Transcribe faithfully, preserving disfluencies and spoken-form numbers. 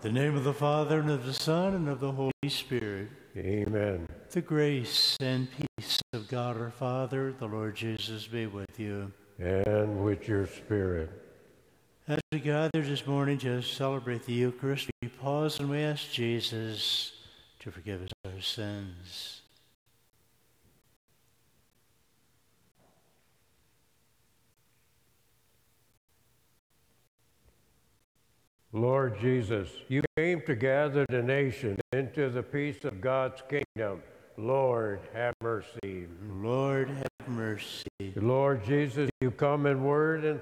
In the name of the Father, and of the Son, and of the Holy Spirit. Amen. The grace and peace of God our Father, the Lord Jesus, be with you. And with your spirit. As we gather this morning to celebrate the Eucharist, we pause and we ask Jesus to forgive us our sins. Lord Jesus, you came to gather the nation into the peace of God's kingdom. Lord, have mercy. Lord, have mercy. Lord Jesus, you come in word and